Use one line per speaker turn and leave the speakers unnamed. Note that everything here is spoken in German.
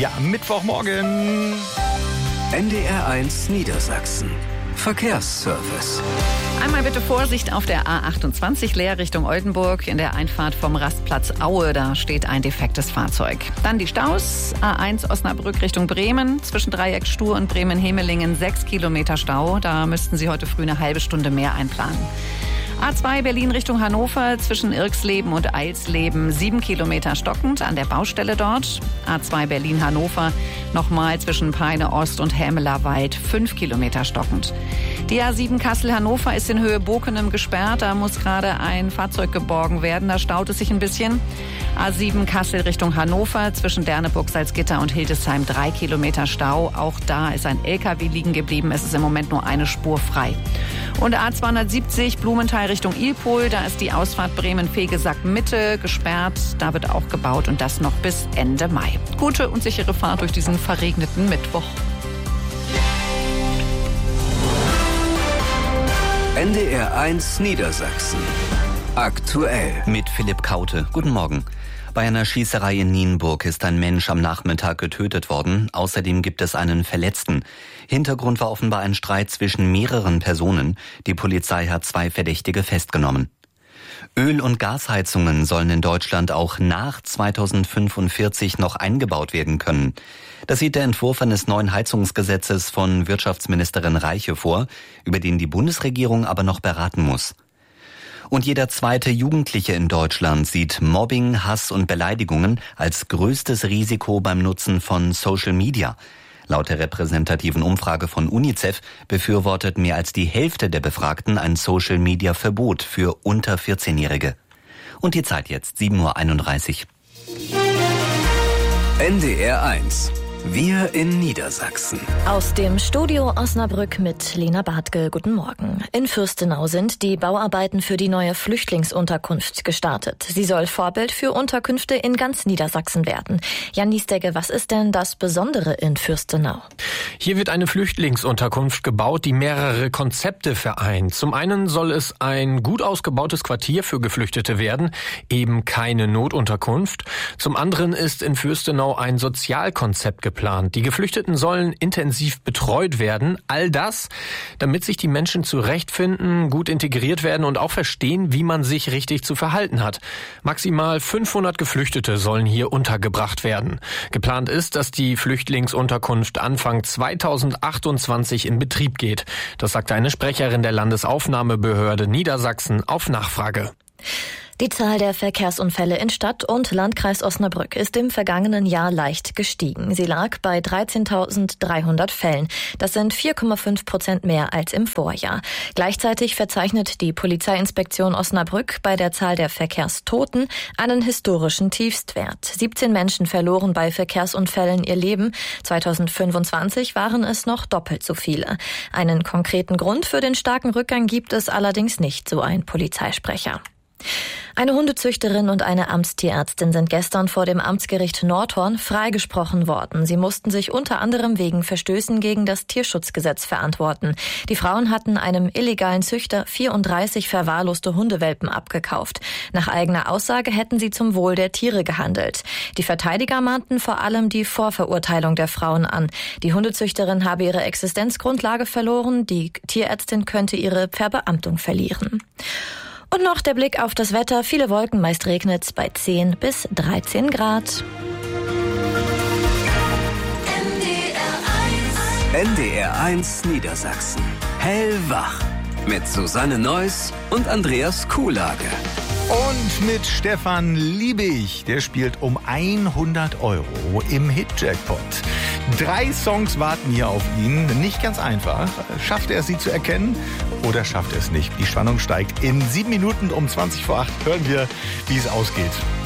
Ja, Mittwochmorgen.
NDR1 Niedersachsen. Verkehrsservice.
Einmal bitte Vorsicht auf der A28 Leer Richtung Oldenburg. In der Einfahrt vom Rastplatz Aue, da steht ein defektes Fahrzeug. Dann die Staus. A1 Osnabrück Richtung Bremen. Zwischen Dreieck Stur und Bremen-Hemelingen 6 Kilometer Stau. Da müssten Sie heute früh eine halbe Stunde mehr einplanen. A2 Berlin Richtung Hannover, zwischen Irxleben und Eilsleben 7 Kilometer stockend an der Baustelle dort. A2 Berlin-Hannover nochmal zwischen Peine Ost und Hämelerwald 5 Kilometer stockend. Die A7 Kassel-Hannover ist in Höhe Bokenem gesperrt. Da muss gerade ein Fahrzeug geborgen werden. Da staut es sich ein bisschen. A7 Kassel Richtung Hannover zwischen Derneburg, Salzgitter und Hildesheim 3 Kilometer Stau. Auch da ist ein LKW liegen geblieben. Es ist im Moment nur eine Spur frei. Und A270 Blumenthal Richtung Ilpol, da ist die Ausfahrt Bremen-Vegesack-Mitte gesperrt. Da wird auch gebaut und das noch bis Ende Mai. Gute und sichere Fahrt durch diesen verregneten Mittwoch.
NDR1 Niedersachsen. Aktuell.
Mit Philipp Kaute. Guten Morgen. Bei einer Schießerei in Nienburg ist ein Mensch am Nachmittag getötet worden. Außerdem gibt es einen Verletzten. Hintergrund war offenbar ein Streit zwischen mehreren Personen. Die Polizei hat 2 Verdächtige festgenommen. Öl- und Gasheizungen sollen in Deutschland auch nach 2045 noch eingebaut werden können. Das sieht der Entwurf eines neuen Heizungsgesetzes von Wirtschaftsministerin Reiche vor, über den die Bundesregierung aber noch beraten muss. Und jeder zweite Jugendliche in Deutschland sieht Mobbing, Hass und Beleidigungen als größtes Risiko beim Nutzen von Social Media. Laut der repräsentativen Umfrage von UNICEF befürwortet mehr als die Hälfte der Befragten ein Social-Media-Verbot für unter 14-Jährige. Und die Zeit jetzt, 7:31 Uhr.
NDR1. Wir in Niedersachsen.
Aus dem Studio Osnabrück mit Lena Bartke. Guten Morgen. In Fürstenau sind die Bauarbeiten für die neue Flüchtlingsunterkunft gestartet. Sie soll Vorbild für Unterkünfte in ganz Niedersachsen werden. Jan Niesdegge, was ist denn das Besondere in Fürstenau?
Hier wird eine Flüchtlingsunterkunft gebaut, die mehrere Konzepte vereint. Zum einen soll es ein gut ausgebautes Quartier für Geflüchtete werden, eben keine Notunterkunft. Zum anderen ist in Fürstenau ein Sozialkonzept geplant. Die Geflüchteten sollen intensiv betreut werden. All das, damit sich die Menschen zurechtfinden, gut integriert werden und auch verstehen, wie man sich richtig zu verhalten hat. Maximal 500 Geflüchtete sollen hier untergebracht werden. Geplant ist, dass die Flüchtlingsunterkunft Anfang 2028 in Betrieb geht. Das sagte eine Sprecherin der Landesaufnahmebehörde Niedersachsen auf Nachfrage.
Die Zahl der Verkehrsunfälle in Stadt und Landkreis Osnabrück ist im vergangenen Jahr leicht gestiegen. Sie lag bei 13.300 Fällen. Das sind 4,5% mehr als im Vorjahr. Gleichzeitig verzeichnet die Polizeiinspektion Osnabrück bei der Zahl der Verkehrstoten einen historischen Tiefstwert. 17 Menschen verloren bei Verkehrsunfällen ihr Leben. 2025 waren es noch doppelt so viele. Einen konkreten Grund für den starken Rückgang gibt es allerdings nicht, so ein Polizeisprecher. Eine Hundezüchterin und eine Amtstierärztin sind gestern vor dem Amtsgericht Nordhorn freigesprochen worden. Sie mussten sich unter anderem wegen Verstößen gegen das Tierschutzgesetz verantworten. Die Frauen hatten einem illegalen Züchter 34 verwahrloste Hundewelpen abgekauft. Nach eigener Aussage hätten sie zum Wohl der Tiere gehandelt. Die Verteidiger mahnten vor allem die Vorverurteilung der Frauen an. Die Hundezüchterin habe ihre Existenzgrundlage verloren, die Tierärztin könnte ihre Verbeamtung verlieren. Und noch der Blick auf das Wetter. Viele Wolken, meist regnet's bei 10 bis 13 Grad.
NDR1 Niedersachsen. Hellwach. Mit Susanne Neuss und Andreas Kuhlage.
Und mit Stefan Liebig. Der spielt um 100 € im Hit-Jackpot. 3 Songs warten hier auf ihn. Nicht ganz einfach. Schafft er sie zu erkennen oder schafft er es nicht? Die Spannung steigt. In 7 Minuten um 7:20 hören wir, wie es ausgeht.